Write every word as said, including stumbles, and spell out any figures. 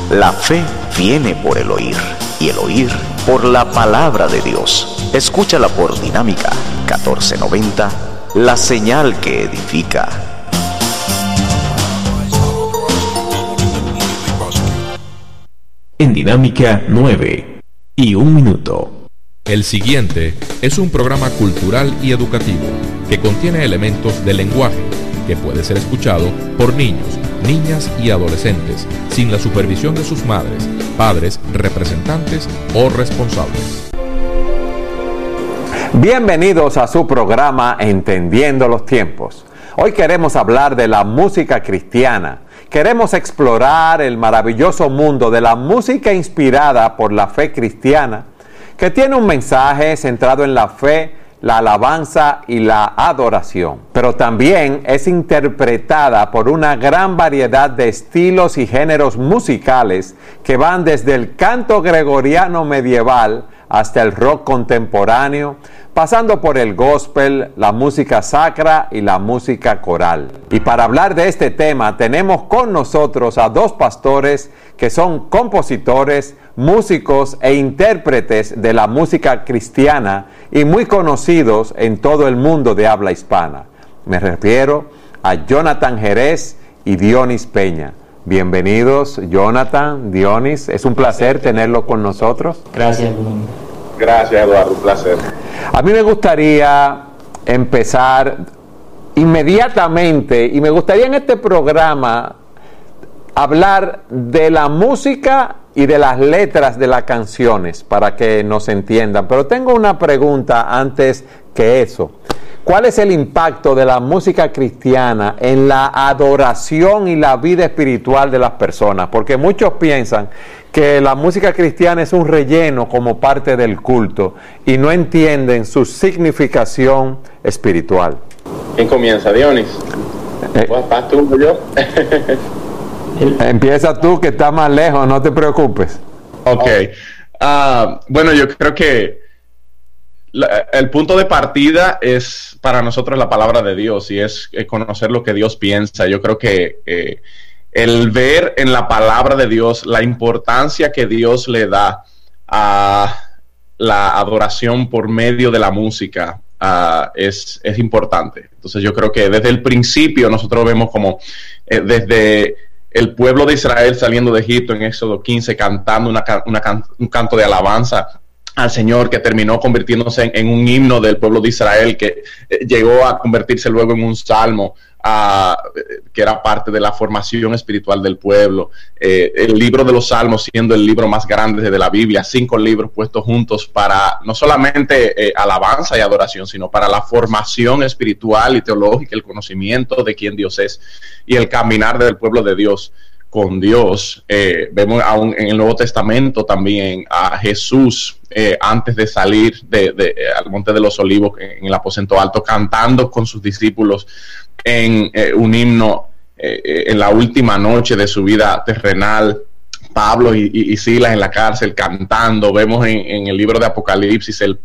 La fe viene por el oír, y el oír por la palabra de Dios. Escúchala por Dinámica catorce noventa, la señal que edifica. En Dinámica nueve y un minuto. El siguiente es un programa cultural y educativo que contiene elementos del lenguaje que puede ser escuchado por niños, niñas y adolescentes sin la supervisión de sus madres, padres, representantes o responsables. Bienvenidos a su programa Entendiendo los Tiempos. Hoy queremos hablar de la música cristiana. Queremos explorar el maravilloso mundo de la música inspirada por la fe cristiana, que tiene un mensaje centrado en la fe, la alabanza y la adoración, pero también es interpretada por una gran variedad de estilos y géneros musicales que van desde el canto gregoriano medieval hasta el rock contemporáneo, pasando por el gospel, la música sacra y la música coral. Y para hablar de este tema tenemos con nosotros a dos pastores que son compositores, músicos e intérpretes de la música cristiana y muy conocidos en todo el mundo de habla hispana. Me refiero a Jonathan Jerez y Dionis Peña. Bienvenidos, Jonathan, Dionis. Es un placer tenerlo con nosotros. Gracias, Gracias, Eduardo. Un placer. A mí me gustaría empezar inmediatamente, y me gustaría en este programa hablar de la música y de las letras de las canciones para que nos entiendan. Pero tengo una pregunta antes que eso. ¿Cuál es el impacto de la música cristiana en la adoración y la vida espiritual de las personas? Porque muchos piensan que la música cristiana es un relleno como parte del culto y no entienden su significación espiritual. ¿Quién comienza, Dionis? Eh, ¿Vas tú o yo? Empieza tú, que estás más lejos, no te preocupes. Ok. Uh, bueno, yo creo que la, el punto de partida es para nosotros la palabra de Dios y es eh, conocer lo que Dios piensa. Yo creo que eh, el ver en la palabra de Dios la importancia que Dios le da a la adoración por medio de la música uh, es, es importante. Entonces yo creo que desde el principio nosotros vemos como eh, desde el pueblo de Israel saliendo de Egipto en Éxodo quince cantando una, una can, un canto de alabanza al Señor que terminó convirtiéndose en, en un himno del pueblo de Israel que eh, llegó a convertirse luego en un salmo uh, que era parte de la formación espiritual del pueblo. Eh, el libro de los Salmos siendo el libro más grande de la Biblia, cinco libros puestos juntos para no solamente eh, alabanza y adoración, sino para la formación espiritual y teológica, el conocimiento de quién Dios es y el caminar del pueblo de Dios con Dios. Eh, vemos aún en el Nuevo Testamento también a Jesús eh, antes de salir de, de, eh, al Monte de los Olivos en el aposento alto, cantando con sus discípulos en eh, un himno eh, en la última noche de su vida terrenal. Pablo y, y, y Silas en la cárcel cantando. Vemos en, en el libro de Apocalipsis el